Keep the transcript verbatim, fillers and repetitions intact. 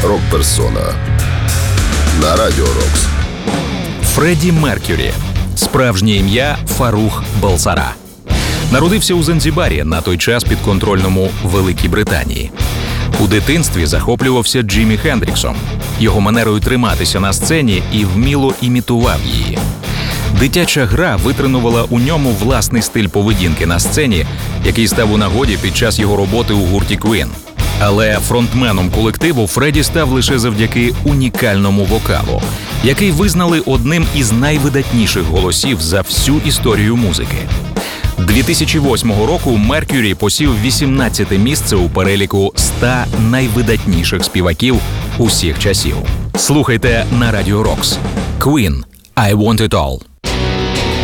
Рок-персона на Радіо Рокс. Фредді Мерк'юрі. Справжнє ім'я Фарух Балсара. Народився у Занзібарі, на той час підконтрольному Великій Британії. У дитинстві захоплювався Джимі Хендріксом, його манерою триматися на сцені, і вміло імітував її. Дитяча гра витренувала у ньому власний стиль поведінки на сцені, який став у нагоді під час його роботи у гурті Queen. Але фронтменом колективу Фредді став лише завдяки унікальному вокалу, який визнали одним із найвидатніших голосів за всю історію музики. дві тисячі восьмого року Мерк'юрі посів вісімнадцяте місце у переліку ста найвидатніших співаків усіх часів. Слухайте на Радіо Рокс. Queen. I Want It All.